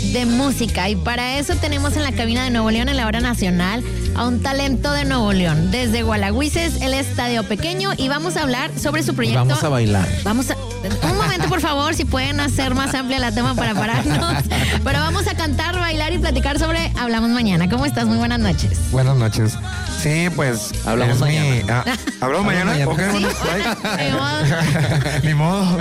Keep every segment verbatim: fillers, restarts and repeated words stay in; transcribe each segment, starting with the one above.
de música. Y para eso tenemos en la cabina de Nuevo León, en la hora nacional, a un talento de Nuevo León. Desde Gualahuises, el Estadio Pequeño. Y vamos a hablar sobre su proyecto. Vamos a bailar. Vamos a... Un momento, por favor, si pueden hacer más amplia la tema para pararnos. Pero vamos a cantar, bailar y platicar sobre Hablamos Mañana. ¿Cómo estás? Muy buenas noches. Buenas noches. Sí, pues... Hablamos es mañana. Mi, ah, ¿Hablamos mañana? mañana. Okay, Sí, bueno, ni modo.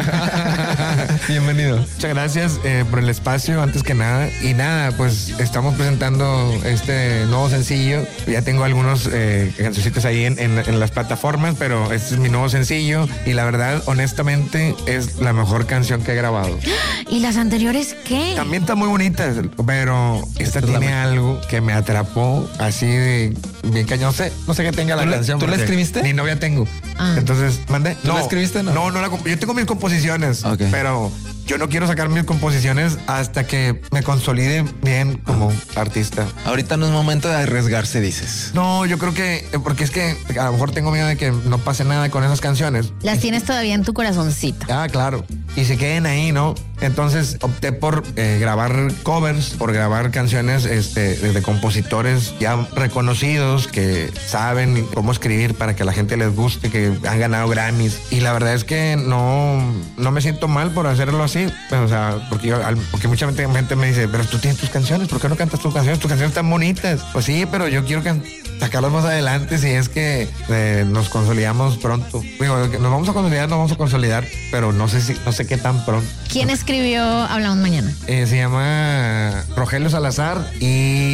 Bienvenido. Muchas gracias eh, por el espacio, antes que nada. Y nada, pues estamos presentando este nuevo sencillo. Ya tengo algunos eh, cancioncitas ahí en, en, en las plataformas, pero este es mi nuevo sencillo. Y la verdad, honestamente, es la mejor canción que he grabado. ¿Y las anteriores qué? También está muy bonita, pero esta tiene algo que me atrapó así de bien cañón. No sé, no sé qué tenga la ¿Tú la- canción. tú la porque escribiste? Ni novia tengo. Ah. Entonces, ¿mandé? ¿Tú la escribiste, no? No, no la comp- yo tengo mis composiciones, Ok. pero yo no quiero sacar mis composiciones hasta que me consolide bien como artista. Ahorita no es momento de arriesgarse, dices. No, yo creo que, porque es que a lo mejor tengo miedo de que no pase nada con esas canciones. Las tienes todavía en tu corazoncito. Ah, claro. Y se queden ahí, ¿no? Entonces opté por eh, grabar covers, por grabar canciones este, de, de compositores ya reconocidos que saben cómo escribir para que a la gente les guste, que han ganado Grammys. Y la verdad es que no, no me siento mal por hacerlo así. O sea, porque, yo, al- porque mucha gente, gente me dice, pero tú tienes tus canciones, ¿por qué no cantas tus canciones? Tus canciones están bonitas. Pues sí, pero yo quiero can- sacarlas más adelante si es que eh, nos consolidamos pronto. Digo, nos vamos a consolidar, nos vamos a consolidar, pero no sé si, no sé qué tan pronto. ¿Quién escribió Hablamos Mañana? Eh, se llama Rogelio Salazar y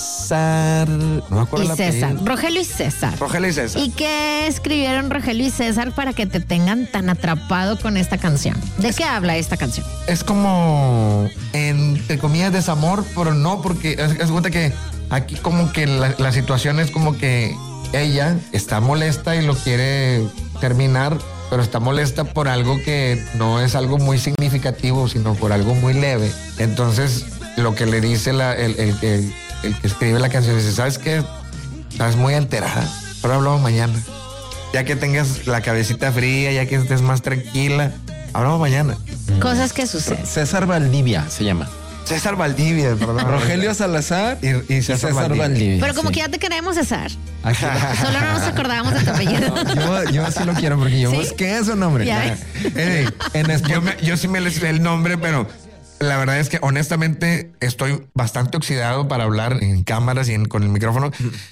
César. No me acuerdo Y el César. apellido. Rogelio y César. Rogelio y César. ¿Y qué escribieron Rogelio y César para que te tengan tan atrapado con esta canción? ¿De qué habla esta canción? Es como, entre comillas, desamor, pero no, porque es, es cuenta que aquí como que la, la situación es como que ella está molesta y lo quiere terminar, pero está molesta por algo que no es algo muy significativo, sino por algo muy leve. Entonces, lo que le dice la, el, el, el, el que escribe la canción, dice, ¿sabes qué? Estás muy alterada, pero hablamos mañana. Ya que tengas la cabecita fría, ya que estés más tranquila, hablamos mañana. Cosas que suceden. César Valdivia se llama. César Valdivia, perdón. Rogelio Salazar y, y César, Valdivia. Pero como sí. que ya te queremos, César. Aquí- Solo no nos acordábamos de tu apellido. yo, yo sí lo quiero porque yo ¿Sí? busqué su nombre. Ya Ah, ves. Eh, En Spotify- yo, me- yo sí me le sé el nombre, pero la verdad es que honestamente estoy bastante oxidado para hablar en cámaras y en- con el micrófono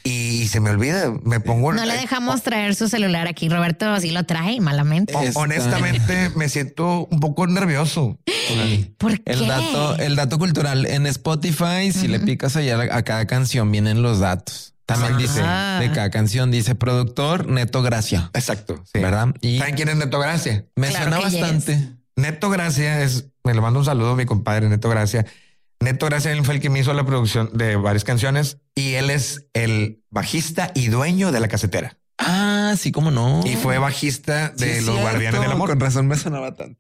y se me olvida. Me pongo. No le dejamos traer su celular aquí. Roberto así lo trae malamente. O- Está- honestamente me siento un poco nervioso. ¿Por qué? El dato, el dato cultural en Spotify, si le picas allá a cada canción, vienen los datos. También Ah. dice de cada canción, dice productor Neto Gracia, Exacto. Sí. ¿verdad? Y ¿Saben quién es Neto Gracia? me Claro suena que yes. bastante. Neto Gracia es, me le mando un saludo a mi compadre Neto Gracia. Neto Gracia él fue el que me hizo la producción de varias canciones y él es el bajista y dueño de La Casetera. Ah, sí, cómo no. Y fue bajista Sí, de es Los cierto. Guardianes del Amor. Con razón me sonaba tanto.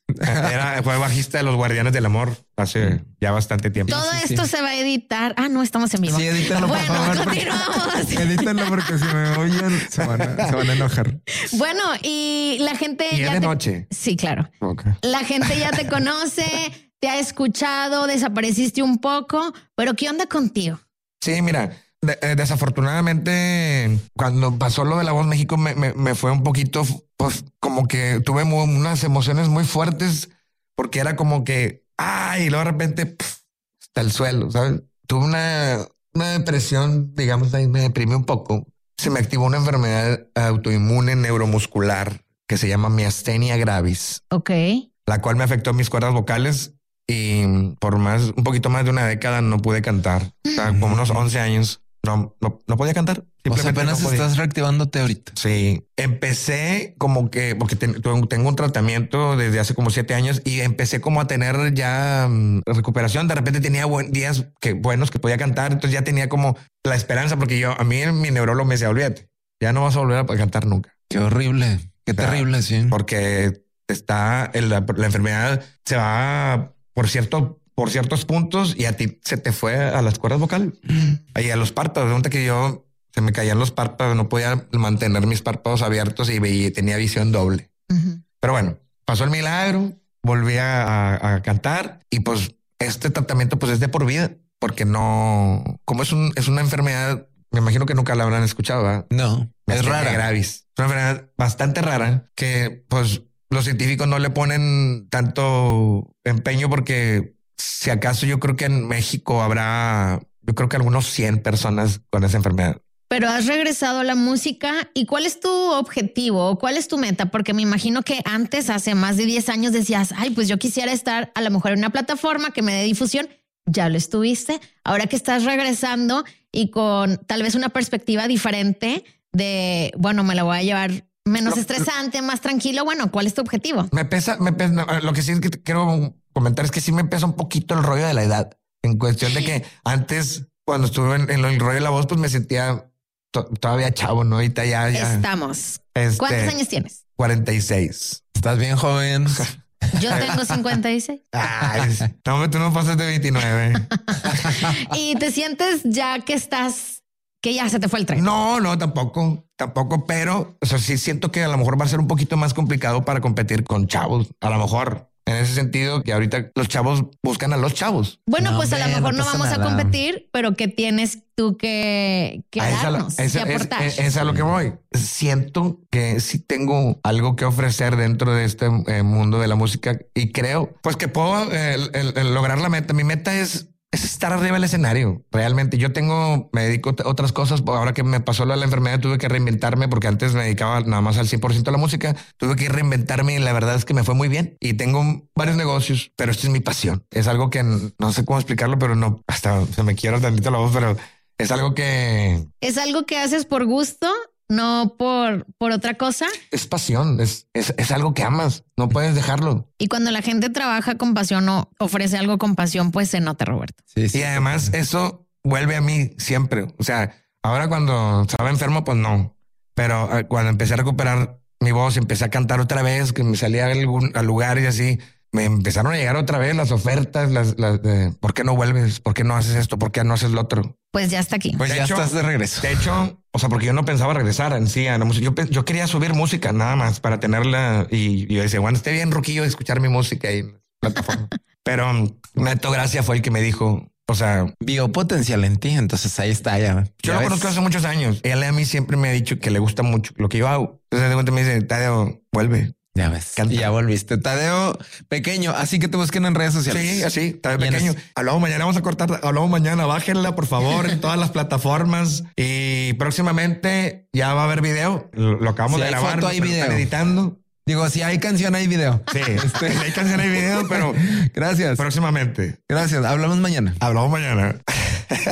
Era, fue bajista de Los Guardianes del Amor hace ya bastante tiempo. Todo sí, esto sí. se va a editar. Ah, no, estamos en vivo. Sí, edítalo, por bueno, favor, porque- continuamos. Edítenlo porque si me oyen se van a, se van a enojar. Bueno, y la gente Y es ya de te- noche. Sí, claro. Ok. La gente ya te conoce, te ha escuchado, desapareciste un poco, pero ¿qué onda contigo? Sí, mira, de- eh, desafortunadamente cuando pasó lo de La Voz México me, me- me fue un poquito, pues como que tuve mu- unas emociones muy fuertes porque era como que, ay, y luego de repente pf, hasta el suelo, ¿sabes? Tuve una, una depresión, digamos, ahí me deprimí un poco. Se me activó una enfermedad autoinmune neuromuscular que se llama miastenia gravis, Ok. la cual me afectó mis cuerdas vocales y por más, un poquito más de una década no pude cantar. O sea, como unos once años no, no, no podía cantar. O sea, Simplemente apenas no podía. estás reactivándote ahorita. Sí, empecé como que, porque ten- tengo un tratamiento desde hace como siete años y empecé como a tener ya mm, recuperación. De repente tenía buen, días que, buenos que podía cantar, entonces ya tenía como la esperanza, porque yo, a mí mi neurólogo me decía, olvídate, ya no vas a volver a poder cantar nunca. Qué horrible. Qué O sea, terrible, sí. Porque está, el- la, la enfermedad se va por cierto, por ciertos puntos y a ti se te fue a las cuerdas vocales y a los párpados. De cuenta que yo se me caían los párpados, no podía mantener mis párpados abiertos y veía, tenía visión doble. Ujú. Pero bueno, pasó el milagro, volví a, a- a cantar y pues este tratamiento pues es de por vida, porque no, como es un, es una enfermedad, me imagino que nunca la habrán escuchado, ¿verdad? No, es rara. Gravis. Es una enfermedad bastante rara que pues los científicos no le ponen tanto empeño porque si acaso yo creo que en México habrá, yo creo que algunos cien personas con esa enfermedad. Pero has regresado a la música y ¿cuál es tu objetivo? ¿Cuál es tu meta? Porque me imagino que antes, hace más de diez años decías, ay, pues yo quisiera estar a lo mejor en una plataforma que me dé difusión. Ya lo estuviste. Ahora que estás regresando y con tal vez una perspectiva diferente de, bueno, me la voy a llevar menos lo, estresante, más tranquilo. Bueno, ¿cuál es tu objetivo? Me pesa, me pesa. Lo que sí es que quiero comentar es que sí me pesa un poquito el rollo de la edad. En cuestión de que antes, cuando estuve en, en el rollo de la voz, pues me sentía todavía chavo, ¿no? Ahorita ya, ya. Estamos. Este, ¿Cuántos años tienes? cuarenta y seis. Estás bien joven. Yo tengo cincuenta y seis. Ay, no, tú no pasas de veintinueve. ¿Y te sientes ya que estás, que ya se te fue el tren? No, no, tampoco, tampoco, pero o sea, sí siento que a lo mejor va a ser un poquito más complicado para competir con chavos. A lo mejor. En ese sentido, que ahorita los chavos buscan a los chavos. Bueno, no, pues a lo mejor no, no vamos nada. a competir, pero ¿qué tienes tú que, que darnos, es, que aportar? Es, es, es a lo que voy. Siento que sí tengo algo que ofrecer dentro de este eh, mundo de la música y creo pues que puedo eh, el, el, el lograr la meta. Mi meta es... es estar arriba del escenario. Realmente yo tengo, me dedico a otras cosas. Ahora que me pasó la, la enfermedad, tuve que reinventarme porque antes me dedicaba nada más al cien por ciento a la música. Tuve que reinventarme y la verdad es que me fue muy bien y tengo varios negocios, pero esto es mi pasión. Es algo que no sé cómo explicarlo, pero no, hasta se me quiebra tantito la voz, pero es algo que... ¿Es algo que haces por gusto? No por, por otra cosa. Es pasión, es, es, es algo que amas, no puedes dejarlo. Y cuando la gente trabaja con pasión o ofrece algo con pasión, pues se nota, Roberto. Sí, sí. Y además eso vuelve a mí siempre. O sea, ahora cuando estaba enfermo, pues no. Pero cuando empecé a recuperar mi voz, empecé a cantar otra vez, que me salía a algún a lugar y así, me empezaron a llegar otra vez las ofertas, las, las de ¿por qué no vuelves? ¿Por qué no haces esto? ¿Por qué no haces lo otro? Pues ya está aquí. Pues de ya hecho, estás de regreso. De hecho, o sea, porque yo no pensaba regresar en sí a la música. Yo, yo quería subir música nada más para tenerla y, y yo decía, bueno, esté bien ruquillo de escuchar mi música ahí en la plataforma. Pero Neto Gracia fue el que me dijo, o sea, vio potencial en ti. Entonces ahí está ya. Yo ¿Ya lo ves? conozco hace muchos años. Él a mí siempre me ha dicho que le gusta mucho lo que yo hago. Entonces de repente me dice, Tadeo, vuelve. Ya ves. Canta. Y ya volviste. Tadeo Pequeño. Así que te busquen en redes sociales. Sí, así, Tadeo Y en Pequeño. es- Hablamos mañana, vamos a cortar. Hablamos mañana. Bájenla, por favor, en todas las plataformas. Y próximamente ya va a haber video. Lo, lo acabamos Si de hay grabar. foto, hay lo video. están editando. Digo, si hay canción, hay video. Sí, hay canción, hay video, pero Gracias. próximamente. Gracias. Hablamos mañana. Hablamos mañana.